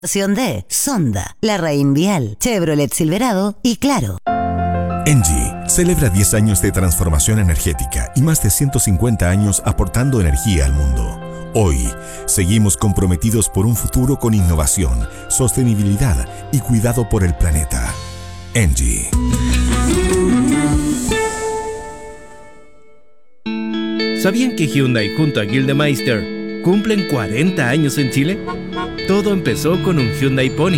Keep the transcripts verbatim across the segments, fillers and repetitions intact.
de Sonda, La Raín Vial, Chevrolet Silverado y Claro. Engie celebra diez años de transformación energética y más de ciento cincuenta años aportando energía al mundo. Hoy, seguimos comprometidos por un futuro con innovación, sostenibilidad y cuidado por el planeta. Engie. ¿Sabían que Hyundai junto a Gildemeister cumplen cuarenta años en Chile? Todo empezó con un Hyundai Pony.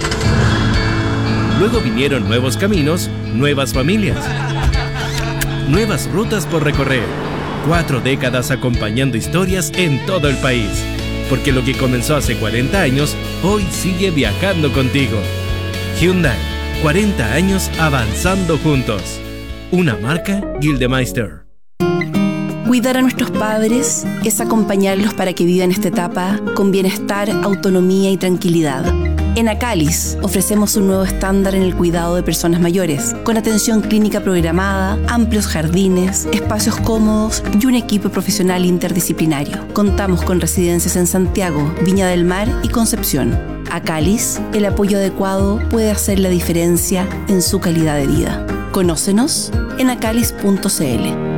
Luego vinieron nuevos caminos, nuevas familias, nuevas rutas por recorrer. Cuatro décadas acompañando historias en todo el país. Porque lo que comenzó hace cuarenta años, hoy sigue viajando contigo. Hyundai, cuarenta años avanzando juntos. Una marca Gildemeister. Cuidar a nuestros padres es acompañarlos para que vivan esta etapa con bienestar, autonomía y tranquilidad. En Acalis ofrecemos un nuevo estándar en el cuidado de personas mayores, con atención clínica programada, amplios jardines, espacios cómodos y un equipo profesional interdisciplinario. Contamos con residencias en Santiago, Viña del Mar y Concepción. Acalis, el apoyo adecuado puede hacer la diferencia en su calidad de vida. Conócenos en acalis punto c l.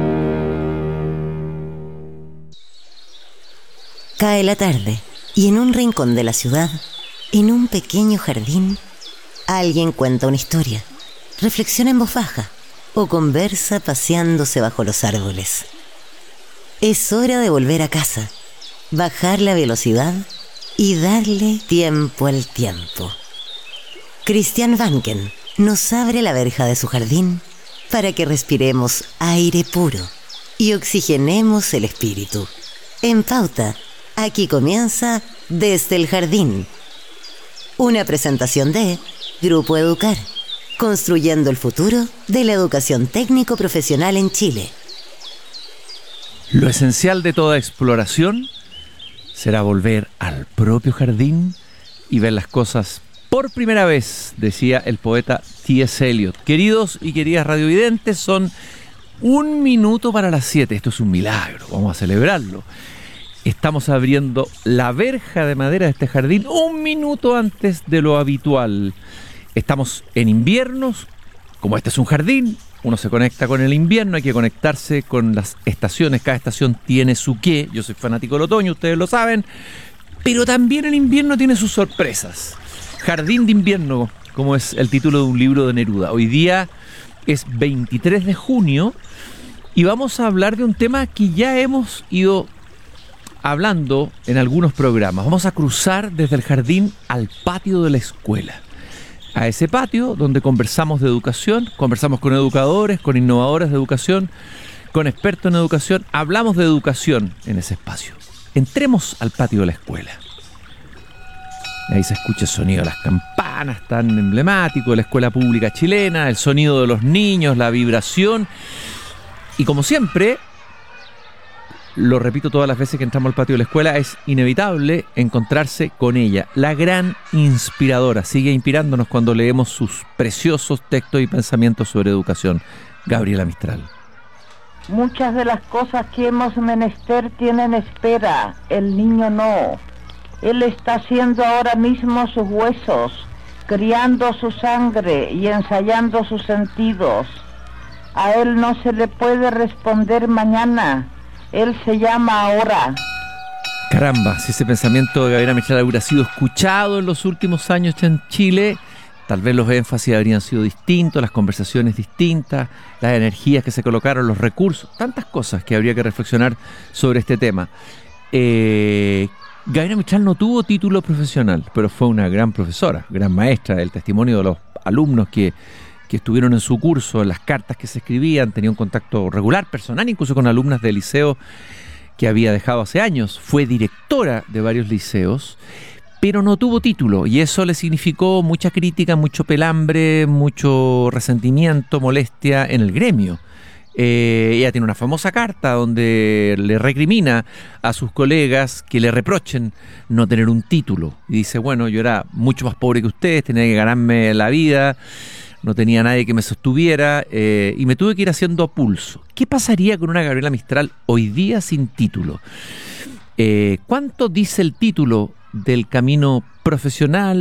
Cae la tarde y en un rincón de la ciudad, en un pequeño jardín, alguien cuenta una historia, reflexiona en voz baja o conversa paseándose bajo los árboles. Es hora de volver a casa, bajar la velocidad y darle tiempo al tiempo. Christian Vanken nos abre la verja de su jardín para que respiremos aire puro y oxigenemos el espíritu. En Pauta, aquí comienza Desde el Jardín. Una presentación de Grupo Educar, construyendo el futuro de la educación técnico-profesional en Chile. Lo esencial de toda exploración será volver al propio jardín y ver las cosas por primera vez, decía el poeta T S Eliot. Queridos y queridas radiovidentes, son un minuto para las siete. Esto es un milagro, vamos a celebrarlo. Estamos abriendo la verja de madera de este jardín un minuto antes de lo habitual. Estamos en inviernos, como este es un jardín, uno se conecta con el invierno, hay que conectarse con las estaciones, cada estación tiene su qué. Yo soy fanático del otoño, ustedes lo saben, pero también el invierno tiene sus sorpresas. Jardín de invierno, como es el título de un libro de Neruda. Hoy día es veintitrés de junio y vamos a hablar de un tema que ya hemos ido hablando en algunos programas. Vamos a cruzar desde el jardín al patio de la escuela. A ese patio donde conversamos de educación, conversamos con educadores, con innovadores de educación, con expertos en educación. Hablamos de educación en ese espacio. Entremos al patio de la escuela. Ahí se escucha el sonido de las campanas, tan emblemático de la escuela pública chilena, el sonido de los niños, la vibración. Y como siempre, lo repito todas las veces que entramos al patio de la escuela, es inevitable encontrarse con ella, la gran inspiradora. Sigue inspirándonos cuando leemos sus preciosos textos y pensamientos sobre educación. Gabriela Mistral. Muchas de las cosas que hemos menester tienen espera, el niño no. Él está haciendo ahora mismo sus huesos, criando su sangre y ensayando sus sentidos. A él no se le puede responder mañana. Él se llama ahora. Caramba, si ese pensamiento de Gabriela Mistral hubiera sido escuchado en los últimos años en Chile, tal vez los énfasis habrían sido distintos, las conversaciones distintas, las energías que se colocaron, los recursos, tantas cosas que habría que reflexionar sobre este tema. Eh, Gabriela Mistral no tuvo título profesional, pero fue una gran profesora, gran maestra. El testimonio de los alumnos que que estuvieron en su curso, en las cartas que se escribían, tenía un contacto regular, personal, incluso con alumnas de liceo que había dejado hace años. Fue directora de varios liceos, pero no tuvo título, y eso le significó mucha crítica, mucho pelambre, mucho resentimiento, molestia en el gremio. Eh, ella tiene una famosa carta donde le recrimina a sus colegas que le reprochen no tener un título. Y dice, bueno, yo era mucho más pobre que ustedes, tenía que ganarme la vida, no tenía nadie que me sostuviera, eh, y me tuve que ir haciendo a pulso. ¿Qué pasaría con una Gabriela Mistral hoy día sin título? Eh, ¿Cuánto dice el título del camino profesional,